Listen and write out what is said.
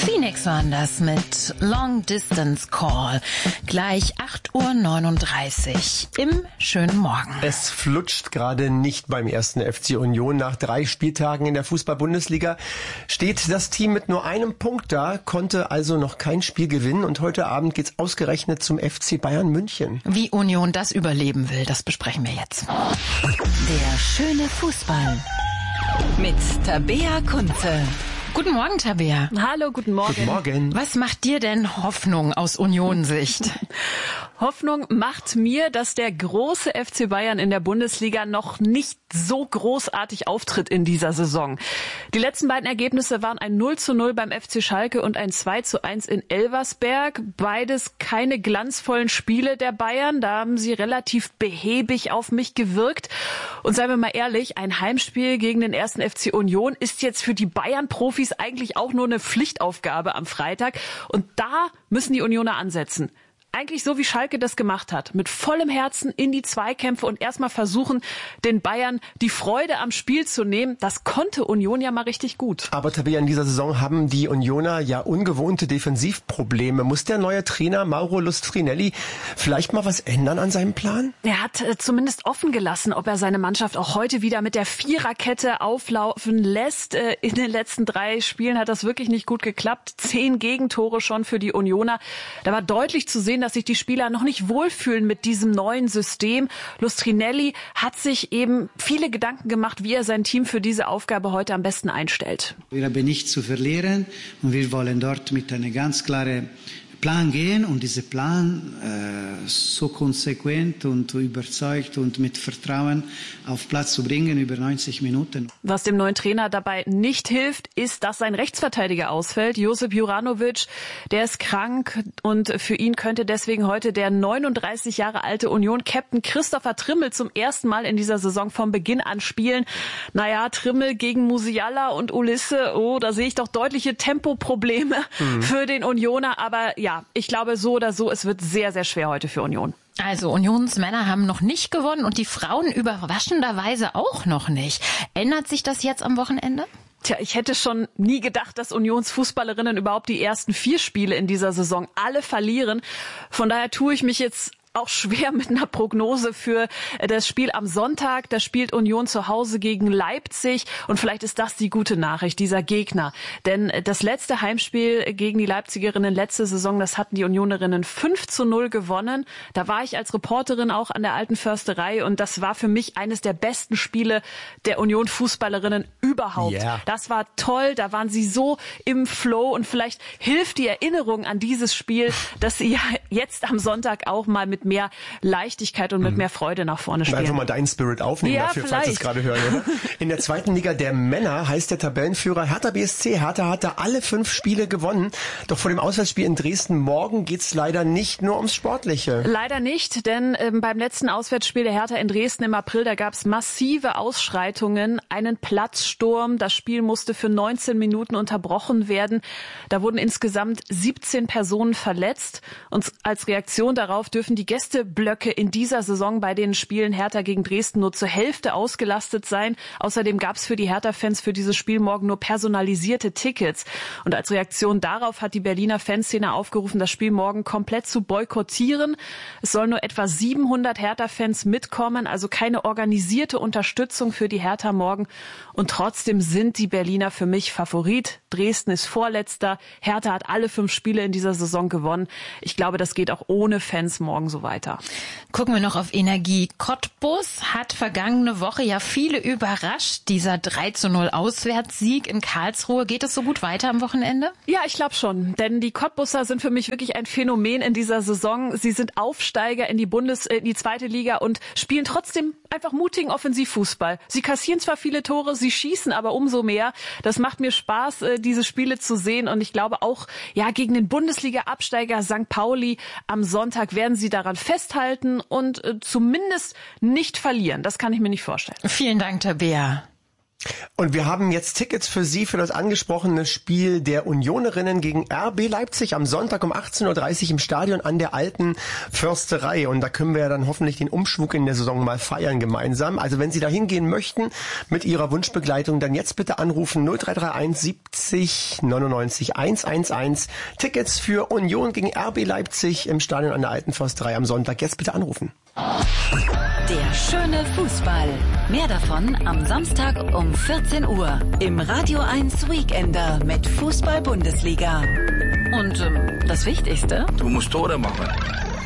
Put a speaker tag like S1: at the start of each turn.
S1: Phoenix waren das mit Long Distance Call. Gleich 8:39 Uhr im schönen Morgen.
S2: Es flutscht gerade nicht beim ersten FC Union. Nach 3 Spieltagen in der Fußball-Bundesliga steht das Team mit nur einem Punkt da, konnte also noch kein Spiel gewinnen. Und heute Abend geht's ausgerechnet zum FC Bayern München.
S1: Wie Union das überleben will, das besprechen wir jetzt. Der schöne Fußball mit Tabea Kunze. Guten Morgen, Tabea.
S3: Hallo, guten Morgen.
S2: Guten Morgen.
S1: Was macht dir denn Hoffnung aus Union-Sicht?
S3: Hoffnung macht mir, dass der große FC Bayern in der Bundesliga noch nicht so großartig auftritt in dieser Saison. Die letzten beiden Ergebnisse waren ein 0:0 beim FC Schalke und ein 2:1 in Elversberg. Beides keine glanzvollen Spiele der Bayern. Da haben sie relativ behäbig auf mich gewirkt. Und seien wir mal ehrlich, ein Heimspiel gegen den 1. FC Union ist jetzt für die Bayern-Profis eigentlich auch nur eine Pflichtaufgabe am Freitag. Und da müssen die Unioner ansetzen. Eigentlich so, wie Schalke das gemacht hat. Mit vollem Herzen in die Zweikämpfe und erstmal versuchen, den Bayern die Freude am Spiel zu nehmen. Das konnte Union ja mal richtig gut.
S2: Aber Tabea, in dieser Saison haben die Unioner ja ungewohnte Defensivprobleme. Muss der neue Trainer Mauro Lustrinelli vielleicht mal was ändern an seinem Plan?
S3: Er hat zumindest offen gelassen, ob er seine Mannschaft auch heute wieder mit der Viererkette auflaufen lässt. In den letzten 3 Spielen hat das wirklich nicht gut geklappt. 10 Gegentore schon für die Unioner. Da war deutlich zu sehen, dass sich die Spieler noch nicht wohlfühlen mit diesem neuen System. Lustrinelli hat sich eben viele Gedanken gemacht, wie er sein Team für diese Aufgabe heute am besten einstellt.
S4: Wir haben nichts zu verlieren und wir wollen dort mit einem ganz klaren Plan gehen und diesen Plan so konsequent und überzeugt und mit Vertrauen auf Platz zu bringen über 90 Minuten.
S3: Was dem neuen Trainer dabei nicht hilft, ist, dass sein Rechtsverteidiger ausfällt. Josip Juranovic, der ist krank und für ihn könnte deswegen heute der 39 Jahre alte Union-Captain Christopher Trimmel zum ersten Mal in dieser Saison vom Beginn an spielen. Naja, Trimmel gegen Musiala und Ulisse, da sehe ich doch deutliche Tempoprobleme für den Unioner, aber ja, ich glaube so oder so, es wird sehr, sehr schwer heute für Union.
S1: Also Unionsmänner haben noch nicht gewonnen und die Frauen überraschenderweise auch noch nicht. Ändert sich das jetzt am Wochenende?
S3: Tja, ich hätte schon nie gedacht, dass Unionsfußballerinnen überhaupt die ersten 4 Spiele in dieser Saison alle verlieren. Von daher tue ich mich jetzt auch schwer mit einer Prognose für das Spiel am Sonntag. Da spielt Union zu Hause gegen Leipzig und vielleicht ist das die gute Nachricht, dieser Gegner. Denn das letzte Heimspiel gegen die Leipzigerinnen letzte Saison, das hatten die Unionerinnen 5:0 gewonnen. Da war ich als Reporterin auch an der Alten Försterei und das war für mich eines der besten Spiele der Union-Fußballerinnen überhaupt.
S2: Yeah.
S3: Das war toll, da waren sie so im Flow und vielleicht hilft die Erinnerung an dieses Spiel, dass sie ja jetzt am Sonntag auch mal mit mehr Leichtigkeit und mit mehr Freude nach vorne spielen.
S2: Einfach mal deinen Spirit aufnehmen dafür, falls du es gerade hören. Oder? In der 2. Liga der Männer heißt der Tabellenführer Hertha BSC. Hertha hat da alle 5 Spiele gewonnen. Doch vor dem Auswärtsspiel in Dresden morgen geht's leider nicht nur ums Sportliche.
S3: Leider nicht, denn beim letzten Auswärtsspiel der Hertha in Dresden im April, da gab's massive Ausschreitungen, einen Platzsturm. Das Spiel musste für 19 Minuten unterbrochen werden. Da wurden insgesamt 17 Personen verletzt. Und als Reaktion darauf dürfen die Gästeblöcke in dieser Saison bei den Spielen Hertha gegen Dresden nur zur Hälfte ausgelastet sein. Außerdem gab es für die Hertha-Fans für dieses Spiel morgen nur personalisierte Tickets. Und als Reaktion darauf hat die Berliner Fanszene aufgerufen, das Spiel morgen komplett zu boykottieren. Es sollen nur etwa 700 Hertha-Fans mitkommen, also keine organisierte Unterstützung für die Hertha morgen. Und trotzdem sind die Berliner für mich Favorit. Dresden ist Vorletzter. Hertha hat alle 5 Spiele in dieser Saison gewonnen. Ich glaube, das geht auch ohne Fans morgen so weiter.
S1: Gucken wir noch auf Energie. Cottbus hat vergangene Woche ja viele überrascht. Dieser 3:0 Auswärtssieg in Karlsruhe. Geht es so gut weiter am Wochenende?
S3: Ja, ich glaube schon. Denn die Cottbusser sind für mich wirklich ein Phänomen in dieser Saison. Sie sind Aufsteiger in die 2. Liga und spielen trotzdem einfach mutigen Offensivfußball. Sie kassieren zwar viele Tore, sie schießen aber umso mehr. Das macht mir Spaß, diese Spiele zu sehen. Und ich glaube auch, ja, gegen den Bundesliga-Absteiger St. Pauli am Sonntag werden sie daran festhalten und zumindest nicht verlieren. Das kann ich mir nicht vorstellen.
S1: Vielen Dank, Tabea.
S2: Und wir haben jetzt Tickets für Sie für das angesprochene Spiel der Unionerinnen gegen RB Leipzig am Sonntag um 18.30 Uhr im Stadion an der Alten Försterei. Und da können wir ja dann hoffentlich den Umschwung in der Saison mal feiern gemeinsam. Also wenn Sie da hingehen möchten mit Ihrer Wunschbegleitung, dann jetzt bitte anrufen 0331 70 99 111. Tickets für Union gegen RB Leipzig im Stadion an der Alten Försterei am Sonntag. Jetzt bitte anrufen.
S5: Der schöne Fußball. Mehr davon am Samstag um 14 Uhr im Radio 1 Weekender mit Fußball-Bundesliga. Und das Wichtigste?
S6: Du musst Tore machen.